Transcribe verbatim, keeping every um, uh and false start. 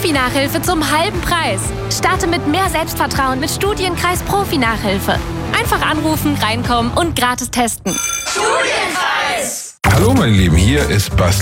Profi-Nachhilfe zum halben Preis. Starte mit mehr Selbstvertrauen mit Studienkreis Profi-Nachhilfe. Einfach anrufen, reinkommen und gratis testen. Studienkreis! Hallo meine Lieben, hier ist Basti.